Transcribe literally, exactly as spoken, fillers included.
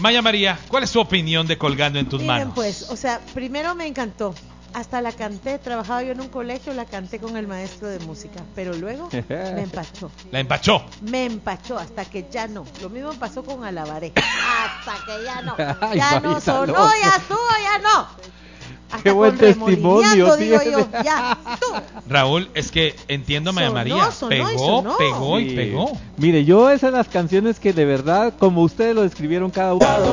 Maya María, ¿cuál es su opinión de Colgando en tus Miren, manos? pues, o sea, primero me encantó. Hasta la canté, trabajaba yo en un colegio, la canté con el maestro de música, pero luego me empachó. La empachó. Me empachó hasta que ya no. Lo mismo pasó con Alabaré. Hasta que ya no. Ay, Ya no Mayita, sonó, no. ya estuvo, ya no. Hasta Qué buen con testimonio remolineando, digo tiene. yo, ya, tú. Raúl, es que entiendo a Maya Sonó, María. sonó pegó, y sonó. pegó y Sí. pegó. Mire, yo esas las canciones que de verdad, como ustedes lo describieron cada uno.